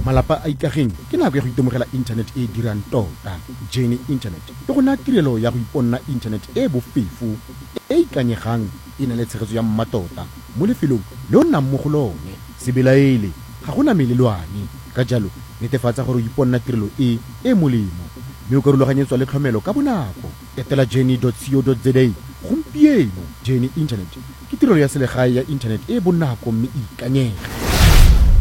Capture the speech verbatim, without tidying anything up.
malapa a ikageng ke nako ya go itemogela internet e e dirang tota. Journey Internet ke go naya tirelo ya go iponna internet e bofefo e ikanyegang e na le tshegetso ya mmatota mo lefelong le o nnang mo go lone. Sebelaele ga gona melelwane, ka jalo netefatsa gore o iponna tirelo e e molemo mme o ka rulaganyetswa le tlhomelo ka bonako. Etela journey dot co dot za gompieno. Journey Internet ke tirelo ya selegae ya internet e bonako mme e ikanyega.